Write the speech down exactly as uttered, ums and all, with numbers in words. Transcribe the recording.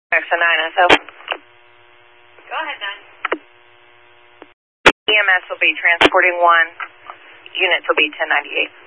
X nine S O. Go ahead, nine. E M S will be transporting one. Units will be ten ninety-eight.